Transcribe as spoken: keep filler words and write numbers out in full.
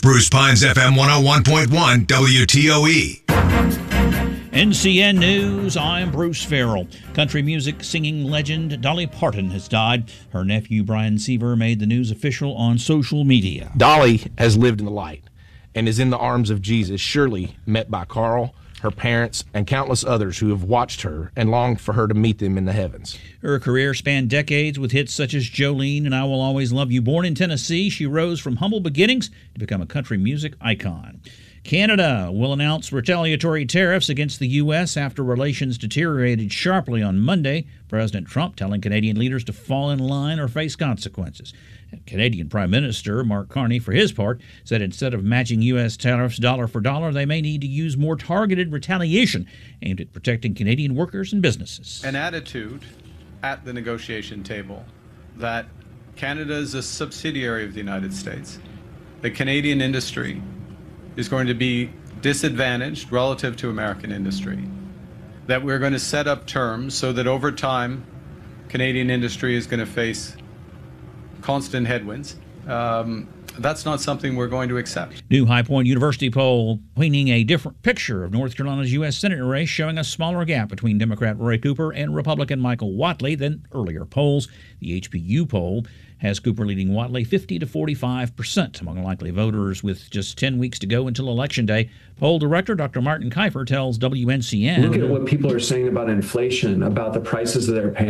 Bruce Pines F M one oh one point one W T O E. N C N News, I'm Bruce Farrell. Country music singing legend Dolly Parton has died. Her nephew Brian Seaver made the news official on social media. Dolly has lived in the light and is in the arms of Jesus, surely met by Carl, her parents, and countless others who have watched her and longed for her to meet them in the heavens. Her career spanned decades with hits such as Jolene and I Will Always Love You. Born in Tennessee, she rose from humble beginnings to become a country music icon. Canada will announce retaliatory tariffs against the U S after relations deteriorated sharply on Monday. President Trump telling Canadian leaders to fall in line or face consequences. Canadian Prime Minister Mark Carney, for his part, said instead of matching U S tariffs dollar for dollar, they may need to use more targeted retaliation aimed at protecting Canadian workers and businesses. An attitude at the negotiation table that Canada is a subsidiary of the United States, the Canadian industry is going to be disadvantaged relative to American industry, that we're going to set up terms so that over time Canadian industry is going to face constant headwinds. Um, that's not something we're going to accept. New High Point University poll painting a different picture of North Carolina's U S Senate race, showing a smaller gap between Democrat Roy Cooper and Republican Michael Whatley than earlier polls. The H B U poll has Cooper leading Whatley fifty to forty-five percent among likely voters with just ten weeks to go until Election Day. Poll director Doctor Martin Kifer tells W N C N. Look at what people are saying about inflation, about the prices that they're paying.